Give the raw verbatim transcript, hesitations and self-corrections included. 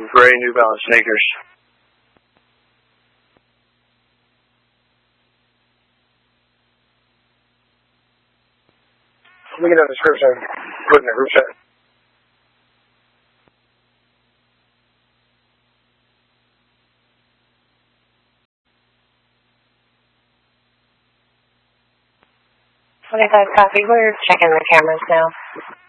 gray New Balance sneakers. Let me get a description. Put in the group chat. twenty-five copy. We're checking the cameras now.